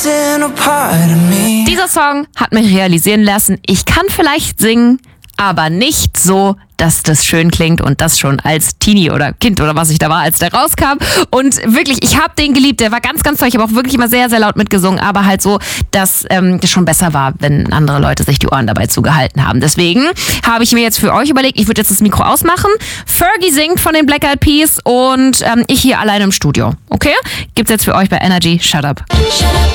Dieser Song hat mich realisieren lassen, ich kann vielleicht singen, aber nicht so, dass das schön klingt und das schon als Teenie oder Kind oder was ich da war, als der rauskam. Und wirklich, ich habe den geliebt, der war ganz, ganz toll. Ich habe auch wirklich immer sehr, sehr laut mitgesungen, aber halt so, dass das schon besser war, wenn andere Leute sich die Ohren dabei zugehalten haben. Deswegen habe ich mir jetzt für euch überlegt, ich würde jetzt das Mikro ausmachen. Fergie singt von den Black Eyed Peas und ich hier alleine im Studio. Okay? Gibt's jetzt für euch bei Energy. Shut Up.